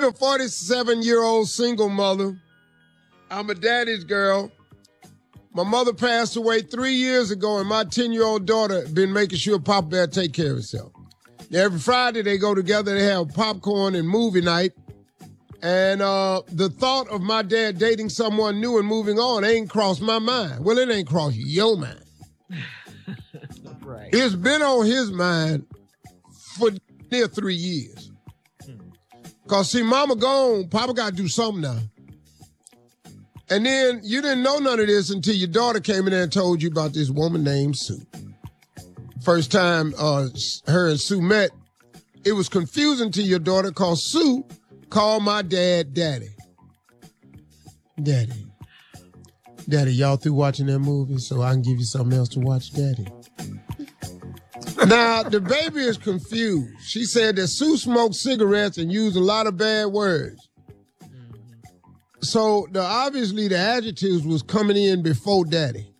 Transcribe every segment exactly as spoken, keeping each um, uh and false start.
a forty-seven-year-old single mother. I'm a daddy's girl. My mother passed away three years ago, and my ten-year-old daughter been making sure Papa Bear take care of himself. Every Friday they go together, they have popcorn and movie night. And uh, the thought of my dad dating someone new and moving on ain't crossed my mind. Well, it ain't crossed your mind. Right. It's been on his mind for near three years. Because, see, Mama gone, Papa got to do something now. And then you didn't know none of this until your daughter came in there and told you about this woman named Sue. First time uh, her and Sue met, it was confusing to your daughter because Sue called my dad Daddy. Daddy. Daddy, y'all through watching that movie so I can give you something else to watch, Daddy? Now, the baby is confused. She said that Sue smoked cigarettes and used a lot of bad words. So, the, obviously, the adjectives was coming in before Daddy.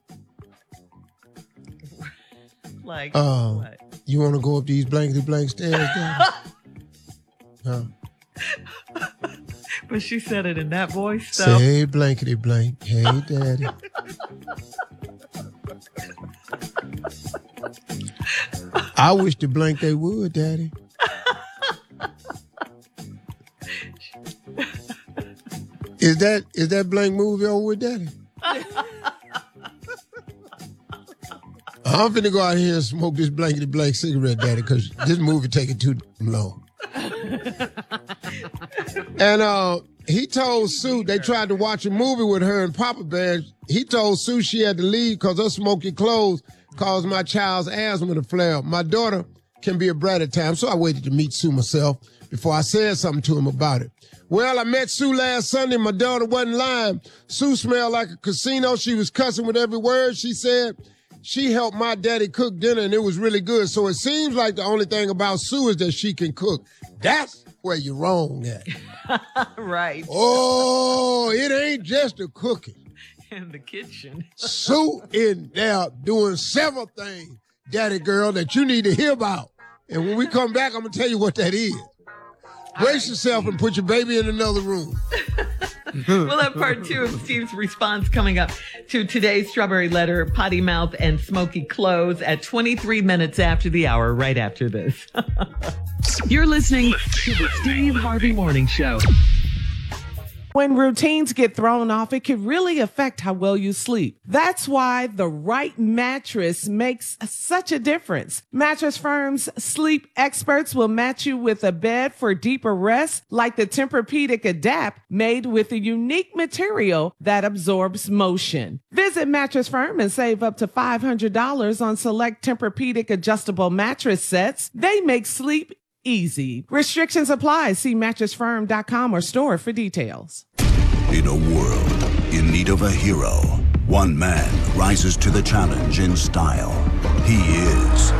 Like, uh, what? You want to go up these blankety blank stairs, Daddy? Huh? But she said it in that voice, though. Say blankety blank. Hey, Daddy. I wish the blank they would, Daddy. Is that is that blank movie over with, Daddy? I'm finna go out here and smoke this blankety blank cigarette, Daddy, because this movie taking too long. And uh, he told Sue, they tried to watch a movie with her and Papa Bear. He told Sue she had to leave because her smoky clothes caused my child's asthma to flare up. My daughter can be a brat at times, so I waited to meet Sue myself before I said something to him about it. Well, I met Sue last Sunday. My daughter wasn't lying. Sue smelled like a casino. She was cussing with every word she said. She helped my daddy cook dinner, and it was really good. So it seems like the only thing about Sue is that she can cook. That's where you're wrong at. Right. Oh, it ain't just the cooking. In the kitchen. Sue in there doing several things, daddy girl, that you need to hear about. And when we come back, I'm going to tell you what that is. Brace right. yourself and put your baby in another room. We'll have part two of Steve's response coming up to today's Strawberry Letter, Potty Mouth, and Smoky Clothes at twenty-three minutes after the hour, right after this. You're listening to the Steve Harvey Morning Show. When routines get thrown off, it can really affect how well you sleep. That's why the right mattress makes such a difference. Mattress Firm's sleep experts will match you with a bed for deeper rest, like the Tempur-Pedic Adapt, made with a unique material that absorbs motion. Visit Mattress Firm and save up to five hundred dollars on select Tempur-Pedic adjustable mattress sets. They make sleep easy. Restrictions apply. See mattress firm dot com or store for details. In a world in need of a hero, one man rises to the challenge in style. He is...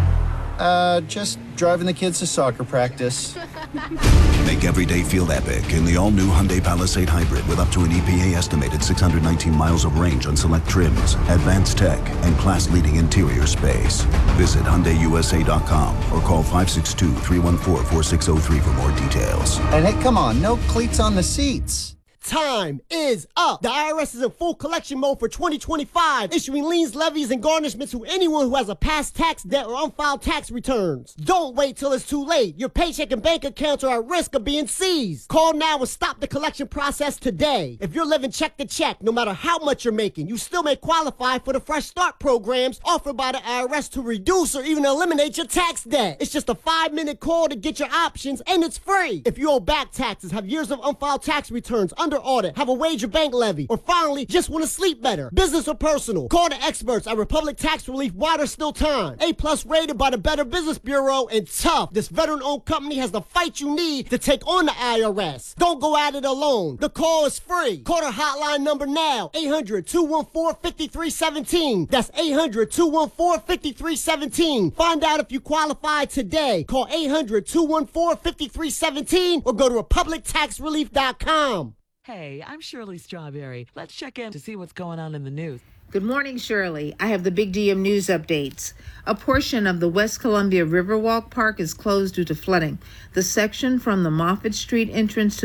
Uh, just driving the kids to soccer practice. Make every day feel epic in the all-new Hyundai Palisade Hybrid with up to an E P A estimated six hundred nineteen miles of range on select trims, advanced tech, and class-leading interior space. Visit Hyundai U S A dot com or call five six two, three one four, four six zero three for more details. And hey, come on, no cleats on the seats. Time is up. The I R S is in full collection mode for twenty twenty-five, issuing liens, levies, and garnishments to anyone who has a past tax debt or unfiled tax returns. Don't wait till it's too late. Your paycheck and bank accounts are at risk of being seized. Call now and stop the collection process today. If you're living check to check, no matter how much you're making, you still may qualify for the Fresh Start programs offered by the I R S to reduce or even eliminate your tax debt. It's just a five-minute call to get your options, and it's free. If you owe back taxes, have years of unfiled tax returns, under audit, have a wage or bank levy, or finally just want to sleep better, business or personal, call the experts at Republic Tax Relief while there's still time. A plus rated by the Better Business Bureau, and tough. This veteran-owned company has the fight you need to take on the I R S. Don't go at it alone. The call is free. Call their hotline number now, eight hundred, two one four, five three one seven. That's eight hundred, two one four, five three one seven. Find out if you qualify today. Call eight hundred, two one four, five three one seven or go to republic tax relief dot com. Hey, I'm Shirley Strawberry. Let's check in to see what's going on in the news. Good morning, Shirley. I have the Big D M News updates. A portion of the West Columbia Riverwalk Park is closed due to flooding. The section from the Moffett Street entrance to